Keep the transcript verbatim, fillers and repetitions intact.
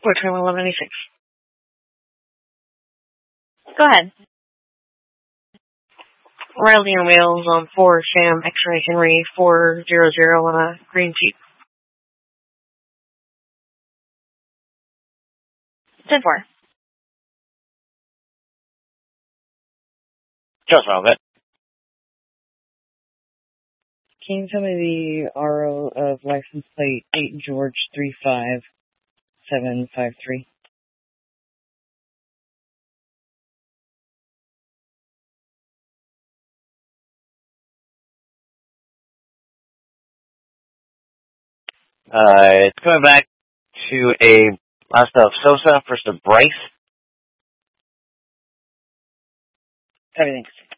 We're trying eleven ninety-six. Go ahead. Riley on Wales on four Sam X-Ray Henry four zero zero on a green Jeep. ten four. Just around it. Can you tell me the R O of license plate eight George three five seven five three? Uh, it's coming back to a last of Sosa, first of Bryce. Everything's